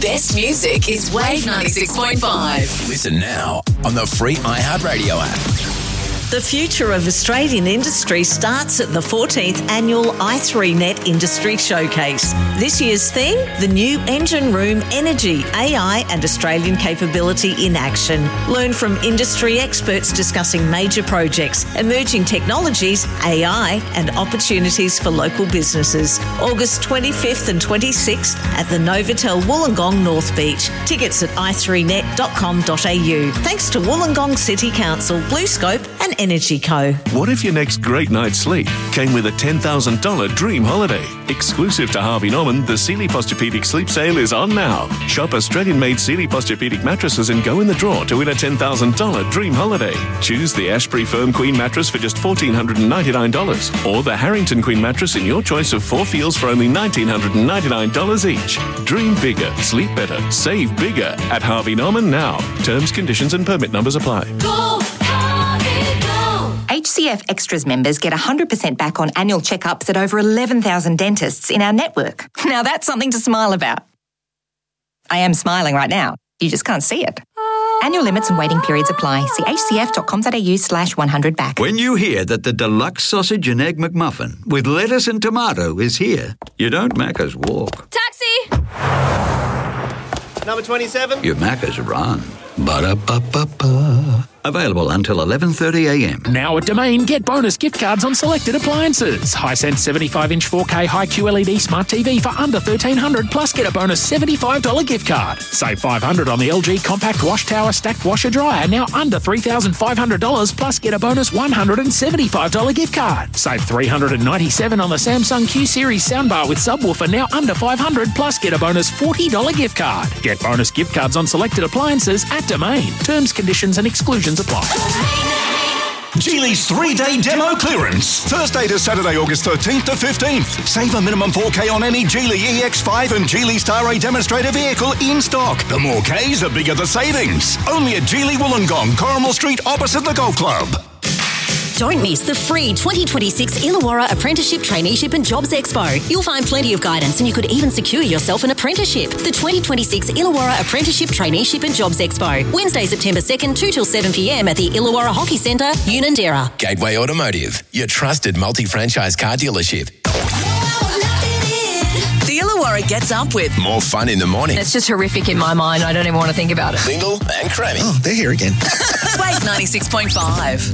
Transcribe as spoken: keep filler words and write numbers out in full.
Best music is Wave ninety-six point five. Listen now on the free iHeartRadio app. The future of Australian industry starts at the fourteenth annual i three net Industry Showcase. This year's theme, the new engine room energy, A I and Australian capability in action. Learn from industry experts discussing major projects, emerging technologies, A I and opportunities for local businesses. August twenty-fifth and twenty-sixth at the Novotel Wollongong North Beach. Tickets at i three net dot com dot a u. Thanks to Wollongong City Council, BlueScope and Energy Co. What if your next great night's sleep came with a ten thousand dollars dream holiday? Exclusive to Harvey Norman, the Sealy Posturepedic Sleep Sale is on now. Shop Australian-made Sealy Posturepedic mattresses and go in the draw to win a ten thousand dollars dream holiday. Choose the Ashbury Firm Queen mattress for just one thousand four hundred ninety-nine dollars or the Harrington Queen mattress in your choice of four feels for only one thousand nine hundred ninety-nine dollars each. Dream bigger, sleep better, save bigger at Harvey Norman now. Terms, conditions and permit numbers apply. Go! H C F Extras members get one hundred percent back on annual checkups at over eleven thousand dentists in our network. Now that's something to smile about. I am smiling right now. You just can't see it. Annual limits and waiting periods apply. See h c f dot com dot a u slash one hundred back. When you hear that the deluxe sausage and egg McMuffin with lettuce and tomato is here, you don't Macca's walk. Taxi! Number twenty-seven. You Macca's run. Ba-da-ba-ba-ba. Available until eleven thirty a m. Now at Domain, get bonus gift cards on selected appliances. Hisense seventy-five inch four K High Q L E D Smart T V for under thirteen hundred dollars plus get a bonus seventy-five dollars gift card. Save five hundred dollars on the L G Compact Wash Tower Stacked Washer Dryer, now under three thousand five hundred dollars plus get a bonus one hundred seventy-five dollars gift card. Save three hundred ninety-seven dollars on the Samsung Q Series soundbar with subwoofer, now under five hundred dollars plus get a bonus forty dollars gift card. Get bonus gift cards on selected appliances at Domain. Terms, conditions and exclusions apply. Geely's three-day demo clearance. Thursday to Saturday, August thirteenth to fifteenth. Save a minimum four K on any Geely E X five and Geely Star A demonstrator vehicle in stock. The more Ks, the bigger the savings. Only at Geely Wollongong, Corrimal Street, opposite the Golf Club. Don't miss the free twenty twenty-six Illawarra Apprenticeship, Traineeship and Jobs Expo. You'll find plenty of guidance and you could even secure yourself an apprenticeship. The twenty twenty-six Illawarra Apprenticeship, Traineeship and Jobs Expo. Wednesday, September second, two till seven p m at the Illawarra Hockey Centre, Unanderra. Gateway Automotive, your trusted multi-franchise car dealership. The Illawarra gets up with More fun in the morning. It's just horrific in my mind. I don't even want to think about it. Single and Crammy. Oh, they're here again. Wave ninety-six point five.